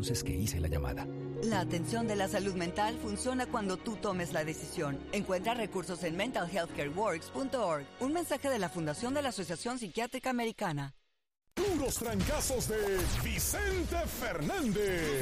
entonces que hice la llamada. La atención de la salud mental funciona cuando tú tomes la decisión. Encuentra recursos en mentalhealthcareworks.org. Un mensaje de la Fundación de la Asociación Psiquiátrica Americana. Puros trancazos de Vicente Fernández.